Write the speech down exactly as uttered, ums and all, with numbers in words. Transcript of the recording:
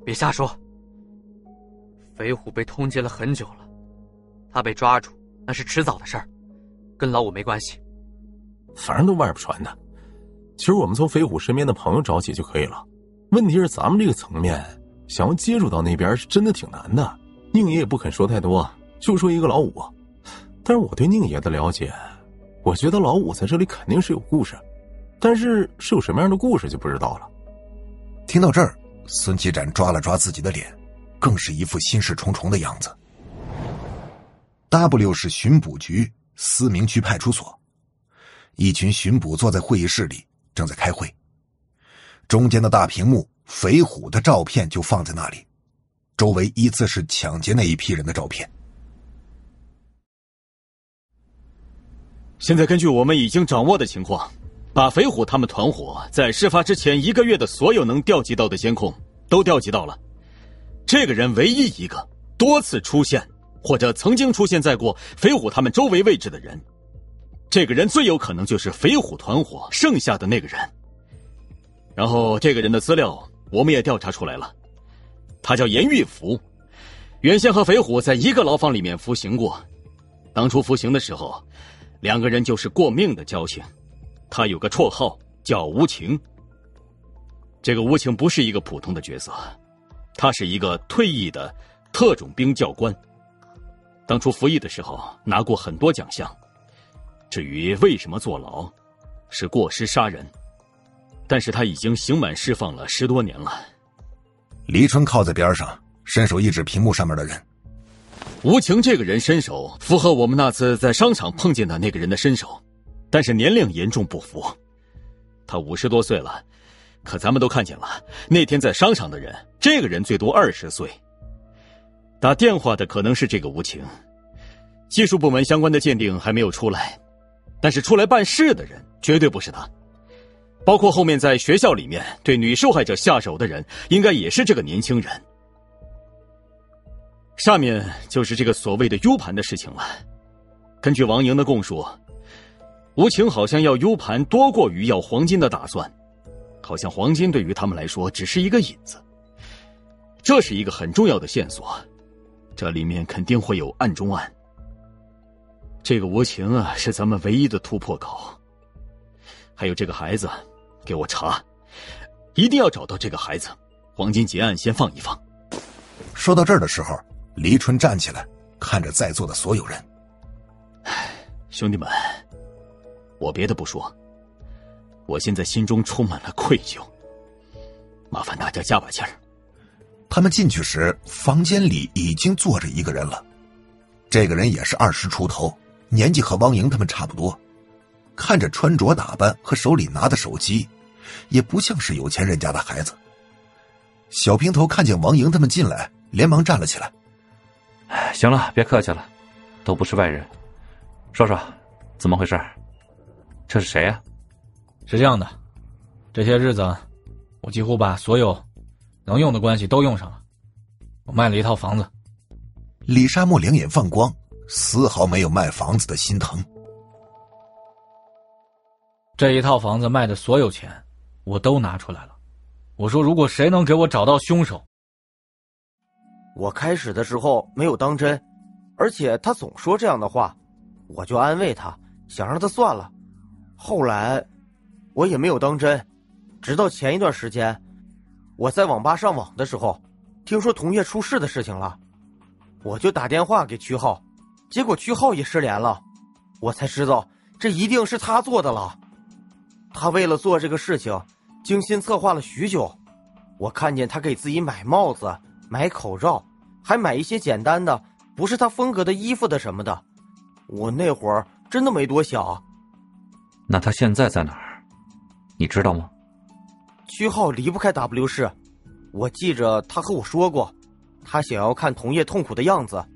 别瞎说。飞虎被通缉了很久了，他被抓住那是迟早的事儿，跟老五没关系。 反正都外边传的，其实我们从飞虎身边的朋友找起就可以了。问题是咱们这个层面，想要接触到那边是真的挺难的。宁爷也不肯说太多，就说一个老五。但是我对宁爷的了解，我觉得老五在这里肯定是有故事，但是是有什么样的故事就不知道了。 听到这儿，孙启展抓了抓自己的脸，更是一副心事重重的样子。W 市巡捕局思明区派出所，一群巡捕坐在会议室里正在开会，中间的大屏幕肥虎的照片就放在那里，周围依次是抢劫那一批人的照片。 现在根据我们已经掌握的情况，把肥虎他们团伙在事发之前一个月的所有能调集到的监控都调集到了。这个人唯一一个多次出现或者曾经出现在过肥虎他们周围位置的人，这个人最有可能就是肥虎团伙剩下的那个人。然后这个人的资料我们也调查出来了，他叫严玉福，原先和肥虎在一个牢房里面服刑过，当初服刑的时候两个人就是过命的交情。他有个绰号叫无情。这个无情不是一个普通的角色，他是一个退役的特种兵教官，当初服役的时候拿过很多奖项。至于为什么坐牢，是过失杀人，但是他已经刑满释放了十多年了。 黎春靠在边上，伸手一指屏幕上面的人。 无情这个人身手符合我们那次在商场碰见的那个人的身手，但是年龄严重不符。他五十多岁了，可咱们都看见了，那天在商场的人，这个人最多二十岁。打电话的可能是这个无情，技术部门相关的鉴定还没有出来，但是出来办事的人绝对不是他。包括后面在学校里面对女受害者下手的人，应该也是这个年轻人。下面就是这个所谓的 U 盘的事情了。根据王莹的供述，无情好像要 U 盘多过于要黄金的打算，好像黄金对于他们来说只是一个引子。这是一个很重要的线索，这里面肯定会有暗中暗。这个无情啊，是咱们唯一的突破口。还有这个孩子，给我查，一定要找到这个孩子。黄金结案先放一放。 说到这儿的时候，黎春站起来，看着在座的所有人。 兄弟们，我别的不说，我现在心中充满了愧疚，麻烦大家加把劲儿。 他们进去时，房间里已经坐着一个人了。这个人也是二十出头，年纪和王莹他们差不多，看着穿着打扮和手里拿的手机，也不像是有钱人家的孩子。小平头看见王莹他们进来，连忙站了起来。 行了，别客气了，都不是外人，说说怎么回事？这是谁呀？ 是这样的，这些日子我几乎把所有能用的关系都用上了，我卖了一套房子。 李沙漠两眼放光，丝毫没有卖房子的心疼。 这一套房子卖的所有钱我都拿出来了，我说如果谁能给我找到凶手。 我开始的时候没有当真，而且他总说这样的话，我就安慰他，想让他算了。后来我也没有当真，直到前一段时间我在网吧上网的时候，听说同业出事的事情了，我就打电话给曲浩，结果曲浩也失联了，我才知道这一定是他做的了。他为了做这个事情精心策划了许久，我看见他给自己买帽子，买口罩，还买一些简单的不是他风格的衣服的什么的，我那会儿真的没多想。 那他现在在哪儿？你知道吗？ 曲浩离不开 W 市，我记着他和我说过，他想要看同业痛苦的样子，